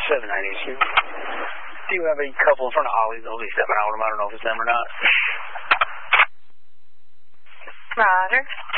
792. Do you have a couple in front of Ollie's? They'll be stepping out with them. I don't know if it's them or not. Roger.